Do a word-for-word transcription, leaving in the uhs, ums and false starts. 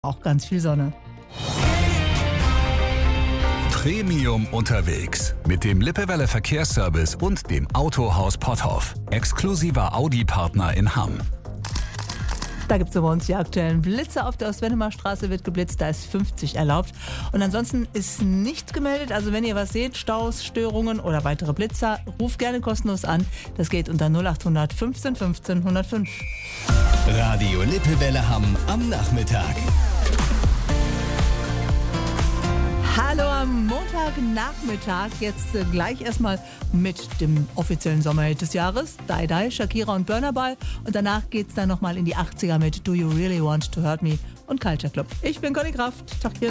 auch ganz viel Sonne. Premium unterwegs mit dem Lippewelle Verkehrsservice und dem Autohaus Potthoff. Exklusiver Audi-Partner in Hamm. Da gibt es bei uns die aktuellen Blitze. Auf der Ostwendemarstraße wird geblitzt, da ist fünfzig erlaubt. Und ansonsten ist nichts gemeldet. Also wenn ihr was seht, Staus, Störungen oder weitere Blitzer, ruft gerne kostenlos an. Das geht unter null acht hundert fünfzehn fünfzehn hundertfünf. Radio Lippewelle Hamm am Nachmittag. Hallo am Montagnachmittag, jetzt äh, gleich erstmal mit dem offiziellen Sommerhit des Jahres, Die Die, Shakira und Burna Boy, und danach geht's dann nochmal in die achtziger mit Do You Really Want to Hurt Me und Culture Club. Ich bin Conny Kraft, Tag hier.